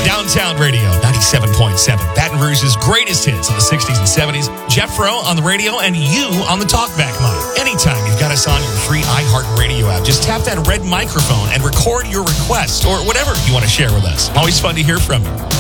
Downtown Radio, 97.7. Baton Rouge's greatest hits of the 60s and 70s. Jeffro on the radio and you on the talkback mic. Anytime you've got us on your free iHeartRadio app, just tap that red microphone and record your request or whatever you want to share with us. Always fun to hear from you.